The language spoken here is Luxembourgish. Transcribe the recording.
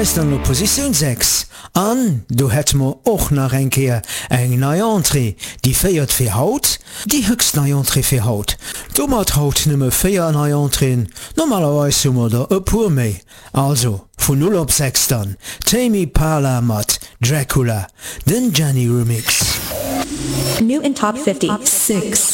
heisst an Position 6. An, du hätt mo och nach enkeer eng neue Entrée, die feiert fir Haut, die höchst neue Entrée fir Haut. Du mat haut nimme 4 neue Entreen, normalerweise summer der e pur méi. Also, von 0 auf 6 dann. Tame Impala mat Dracula, den Jenny Remix. New in top 50. 6.